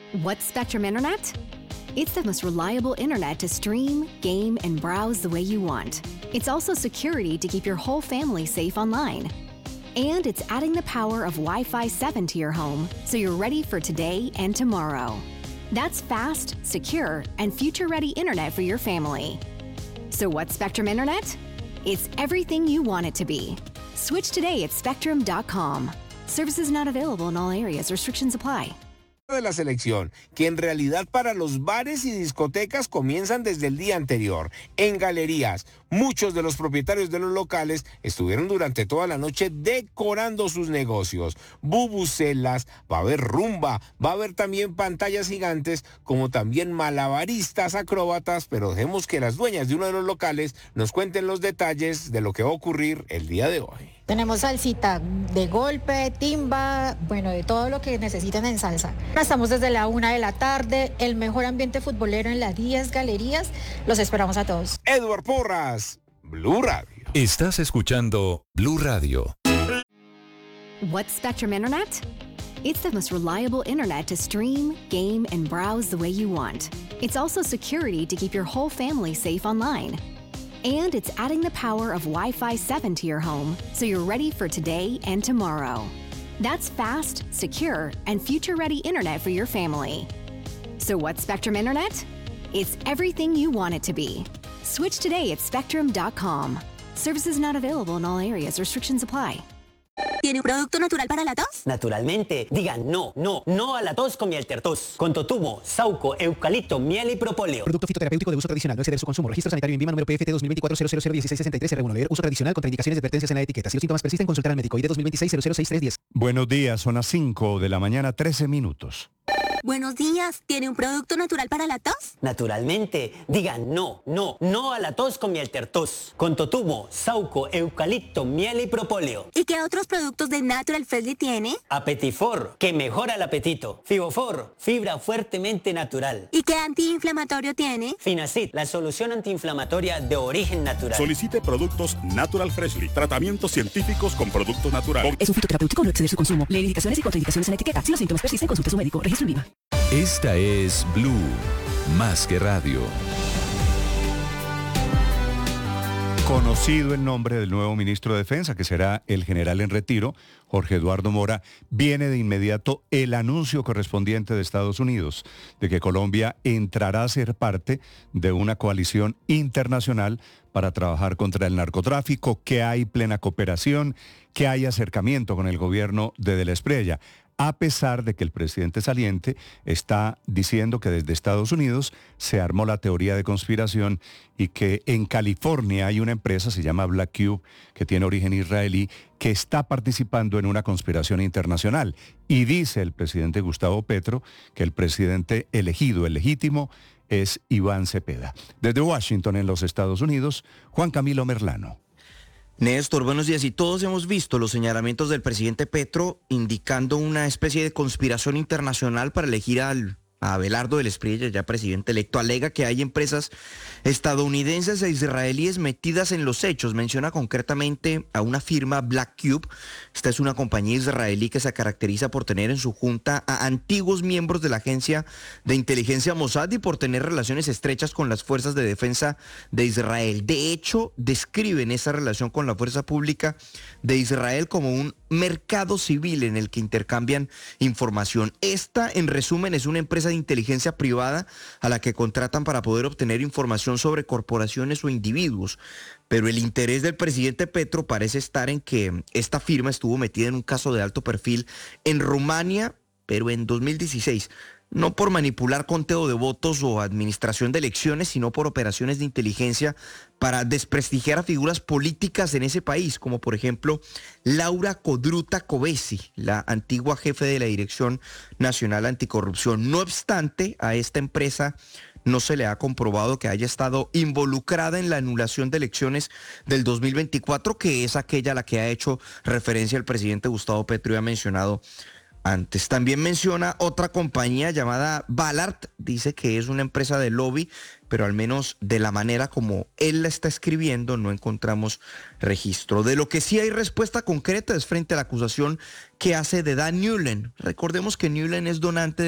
What's Spectrum Internet? It's the most reliable internet to stream, game, and browse the way you want. It's also security to keep your whole family safe online. And it's adding the power of Wi-Fi 7 to your home so you're ready for today and tomorrow. That's fast, secure, and future-ready internet for your family. So what's Spectrum Internet? It's everything you want it to be. Switch today at spectrum.com. Services not available in all areas. Restrictions apply. De la selección, que en realidad para los bares y discotecas comienzan desde el día anterior. En galerías, muchos de los propietarios de los locales estuvieron durante toda la noche decorando sus negocios. Bubucelas, va a haber rumba, va a haber también pantallas gigantes, como también malabaristas, acróbatas, pero dejemos que las dueñas de uno de los locales nos cuenten los detalles de lo que va a ocurrir el día de hoy. Tenemos salsita de golpe, timba, bueno, de todo lo que necesiten en salsa. Estamos desde la 1 de la tarde, el mejor ambiente futbolero en las 10 galerías. Los esperamos a todos. Edward Porras, Blue Radio. Estás escuchando Blue Radio. What's Spectrum Internet? It's the most reliable internet to stream, game, and browse the way you want. It's also security to keep your whole family safe online. And it's adding the power of Wi-Fi 7 to your home so you're ready for today and tomorrow. That's fast, secure, and future-ready internet for your family. So what's Spectrum Internet? It's everything you want it to be. Switch today at spectrum.com. Services not available in all areas. Restrictions apply. ¿Tiene un producto natural para la tos? Naturalmente. Digan no a la tos con Mieltertos. Con totumo, sauco, eucalipto, miel y propóleo. Producto fitoterapéutico de uso tradicional. No exceder su consumo. Registro sanitario en Vima número PFT 2024-00001663-R1. Leer uso tradicional contra indicaciones y advertencias en la etiqueta. Si los síntomas persisten, consultar al médico. ID 2026-006310. Buenos días, son las 5 de la mañana, 13 minutos. Buenos días, ¿tiene un producto natural para la tos? Naturalmente. Digan no a la tos con Mieltertos. Con totumo, sauco, eucalipto, miel y propóleo. ¿Y qué otros productos de Natural Freshly tiene? Apetifor, que mejora el apetito. Fibofor, fibra fuertemente natural. ¿Y qué antiinflamatorio tiene? Finacid, la solución antiinflamatoria de origen natural. Solicite productos Natural Freshly. Tratamientos científicos con productos naturales. Es un fitoterapéutico, no exceder su consumo. Leer indicaciones y contraindicaciones en la etiqueta. Si los síntomas persisten, consulte a su médico. Registro en Vima. Esta es Blue, más que radio. Conocido el nombre del nuevo ministro de Defensa, que será el general en retiro, Jorge Eduardo Mora, viene de inmediato el anuncio correspondiente de Estados Unidos de que Colombia entrará a ser parte de una coalición internacional para trabajar contra el narcotráfico, que hay plena cooperación, que hay acercamiento con el gobierno de De la Espriella, a pesar de que el presidente saliente está diciendo que desde Estados Unidos se armó la teoría de conspiración y que en California hay una empresa, se llama Black Cube, que tiene origen israelí, que está participando en una conspiración internacional. Y dice el presidente Gustavo Petro que el presidente elegido, el legítimo, es Iván Cepeda. Desde Washington, en los Estados Unidos, Juan Camilo Merlano. Néstor, buenos días. Y todos hemos visto los señalamientos del presidente Petro indicando una especie de conspiración internacional para elegir a Abelardo del Espriella, ya presidente electo. Alega que hay empresas estadounidenses e israelíes metidas en los hechos. Menciona concretamente a una firma Black Cube. Esta es una compañía israelí que se caracteriza por tener en su junta a antiguos miembros de la agencia de inteligencia Mossad y por tener relaciones estrechas con las fuerzas de defensa de Israel. De hecho, describen esa relación con la fuerza pública de Israel como un mercado civil en el que intercambian información. Esta, en resumen, es una empresa de inteligencia privada a la que contratan para poder obtener información sobre corporaciones o individuos. Pero el interés del presidente Petro parece estar en que esta firma estuvo metida en un caso de alto perfil en Rumania, pero en 2016. No por manipular conteo de votos o administración de elecciones, sino por operaciones de inteligencia para desprestigiar a figuras políticas en ese país, como por ejemplo Laura Codruta Kövesi, la antigua jefe de la Dirección Nacional Anticorrupción. No obstante, a esta empresa no se le ha comprobado que haya estado involucrada en la anulación de elecciones del 2024, que es aquella a la que ha hecho referencia el presidente Gustavo Petro y ha mencionado antes. También menciona otra compañía llamada Ballard, dice que es una empresa de lobby, pero al menos de la manera como él la está escribiendo no encontramos registro. De lo que sí hay respuesta concreta es frente a la acusación que hace de Dan Newland. Recordemos que Newland es donante